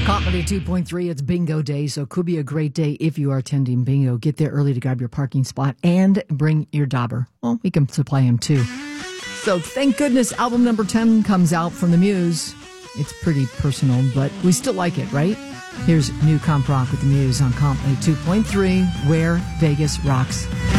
Comedy 2.3, it's bingo day, so it could be a great day if you are attending bingo. Get there early to grab your parking spot and bring your dauber. Well, we can supply him too. So thank goodness album number 10 comes out from the Muse. It's pretty personal, but we still like it, right? Here's new comp rock with the Muse on Comedy 2.3, where Vegas rocks.